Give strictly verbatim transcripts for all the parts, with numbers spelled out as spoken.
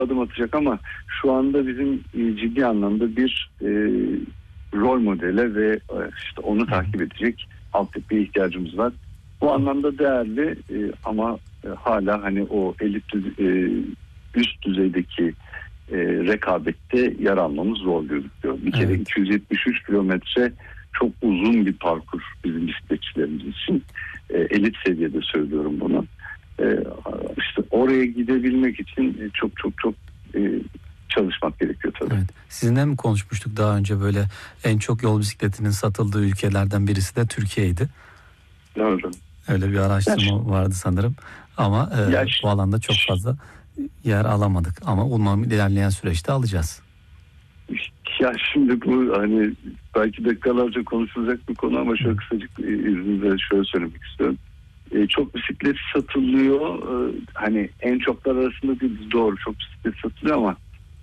adım atacak ama şu anda bizim e, ciddi anlamda bir e, rol modele ve e, işte onu takip edecek altyapıya ihtiyacımız var. Bu anlamda değerli e, ama e, hala hani o elit düz- e, üst düzeydeki e, rekabette yer almamız zor gözüküyor. Bir kere Evet. iki yüz yetmiş üç kilometre çok uzun bir parkur bizim bisikletçilerimiz için. E, elit seviyede söylüyorum bunu. E, işte oraya gidebilmek için çok çok çok e, çalışmak gerekiyor tabii. Evet. Sizinle mi konuşmuştuk daha önce, böyle en çok yol bisikletinin satıldığı ülkelerden birisi de Türkiye'ydi. Doğru. Öyle bir araştırma Ya, vardı sanırım. Ama e, ya, bu alanda çok fazla yer alamadık. Ama umarım ilerleyen süreçte alacağız. ya şimdi bu hani belki dakikalarca konuşulacak bir konu ama şöyle kısacık e, izninizle şöyle söylemek istiyorum. E, çok bisiklet satılıyor. E, hani en çoklar arasında değil, doğru çok bisiklet satılıyor ama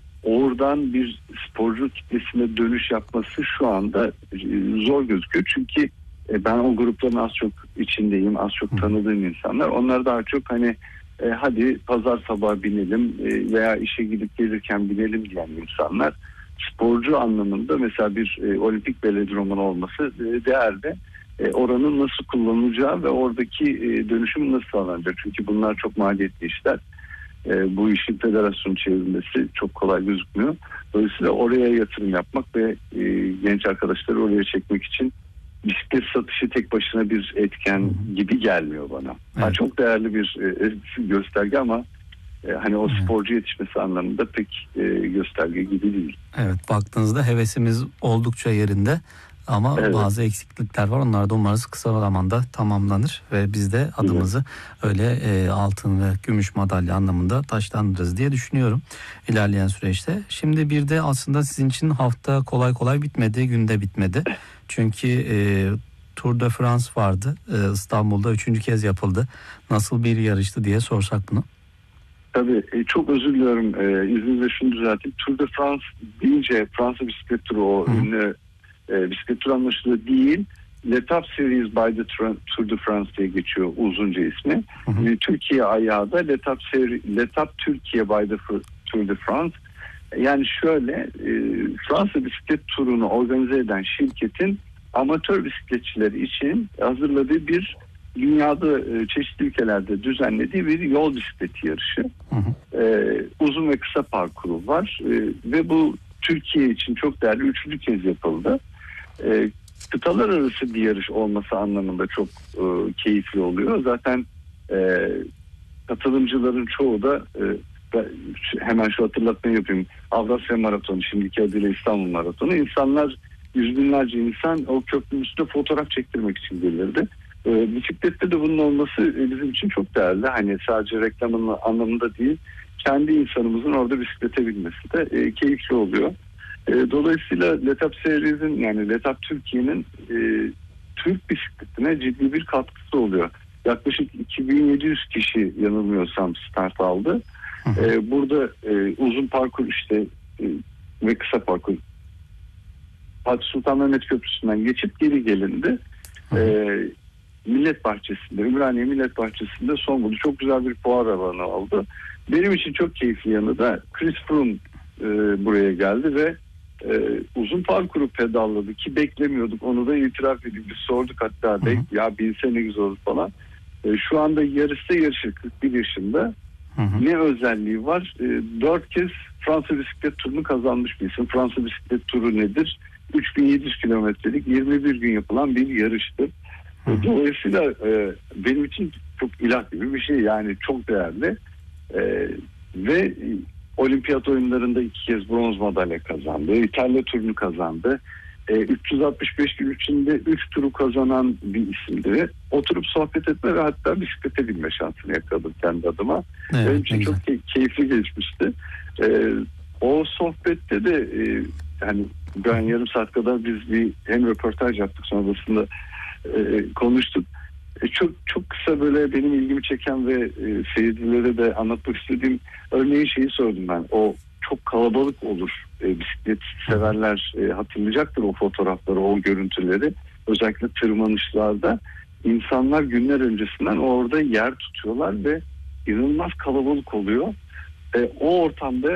oradan bir sporcu kitlesine dönüş yapması şu anda e, zor gözüküyor. Çünkü e, ben o grupların az çok içindeyim, az çok tanıdığım insanlar. Onlar daha çok hani e, hadi pazar sabahı binelim e, veya işe gidip gelirken binelim diyen insanlar. Sporcu anlamında mesela bir e, olimpik velodromun olması e, değerli. E, oranın nasıl kullanılacağı ve oradaki e, dönüşüm nasıl sağlanacak? Çünkü bunlar çok maliyetli işler. E, bu işin federasyon çevrilmesi çok kolay gözükmüyor. Dolayısıyla oraya yatırım yapmak ve e, genç arkadaşları oraya çekmek için bisiklet satışı tek başına bir etken gibi gelmiyor bana. Evet. Ha, çok değerli bir e, gösterge ama e, hani o Evet. sporcu yetişmesi anlamında pek e, gösterge gibi değil. Evet, baktığınızda hevesimiz oldukça yerinde ama Evet. bazı eksiklikler var. Onlar da umarız kısa zamanda tamamlanır ve biz de adımızı öyle e, altın ve gümüş madalya anlamında taşlandırırız diye düşünüyorum ilerleyen süreçte. Şimdi bir de aslında sizin için hafta kolay kolay bitmedi, günde bitmedi. Çünkü e, Tour de France vardı. E, İstanbul'da üçüncü kez yapıldı. Nasıl bir yarıştı diye sorsak bunu. Tabii e, çok özür diliyorum. E, izninizle şunu düzelteyim. Tour de France deyince Fransa bisiklet turu o Hı. ünlü e, bisiklet turu anlaşılıyor değil. L'Etape Series by the Tour de France diye geçiyor uzunca ismi. Hı hı. E, Türkiye ayağı da L'Etape Seri- L'Etape Türkiye by the Tour de France. Yani şöyle e, Fransa bisiklet turunu organize eden şirketin amatör bisikletçileri için hazırladığı bir dünyada e, çeşitli ülkelerde düzenlediği bir yol bisikleti yarışı. Hı hı. E, uzun ve kısa parkuru var e, ve bu Türkiye için çok değerli üçüncü kez yapıldı. E, kıtalar arası bir yarış olması anlamında çok e, keyifli oluyor. Zaten e, katılımcıların çoğu da e, hemen şu hatırlatmayı yapayım. Avrasya Maratonu, şimdiki adıyla İstanbul Maratonu. İnsanlar, yüz binlerce insan o köprünün üstünde fotoğraf çektirmek için gelirdi. E, bisiklette de bunun olması e, bizim için çok değerli. Hani sadece reklamın anlamında değil, kendi insanımızın orada bisiklete binmesi de e, keyifli oluyor. E, dolayısıyla L'Etape Series'in yani L'Etape Türkiye'nin e, Türk bisikletine ciddi bir katkısı oluyor. Yaklaşık iki bin yedi yüz kişi yanılmıyorsam start aldı. Hı hı. E, burada e, uzun parkur işte e, ve kısa parkur Fatih Sultan Mehmet Köprüsü'nden geçip geri gelindi. E, Millet Bahçesi'nde, Ümraniye Millet Bahçesi'nde son buldu. Çok güzel bir fuar alanı oldu. Benim için çok keyifli yanı da Chris Froome e, buraya geldi ve e, uzun parkuru pedalladı ki beklemiyorduk. Onu da itiraf edeyim. Biz sorduk hatta de, ya bilse ne güzel olur falan. E, şu anda yarışta yarışı kırk bir yaşında. Hı hı. Ne özelliği var? E, dört kez Fransa bisiklet turunu kazanmış bir isim. Fransa bisiklet turu nedir? üç bin yedi yüz kilometrelik yirmi bir gün yapılan bir yarıştır. Hı hı. Dolayısıyla e, benim için çok ilah gibi bir şey, yani çok değerli e, ve e, olimpiyat oyunlarında iki kez bronz madalya kazandı, İtalya turunu kazandı, e, üç yüz altmış beş gün içinde üç turu kazanan bir isimdi. Oturup sohbet etme ve hatta bisiklete binme şansını yakaladım kendi adıma. Evet, Benim için ne çok güzel. key- keyifli geçmişti. E, o sohbette de e, yani ben yarım saat kadar biz bir hem röportaj yaptık, sonrasında e, konuştuk. E, çok çok kısa böyle benim ilgimi çeken ve e, seyircilere de anlatmak istediğim örneğin şeyi sordum ben. O çok kalabalık olur. E, bisiklet severler e, hatırlayacaktır o fotoğrafları, o görüntüleri. Özellikle tırmanışlarda insanlar günler öncesinden orada yer tutuyorlar ve inanılmaz kalabalık oluyor. E, o ortamda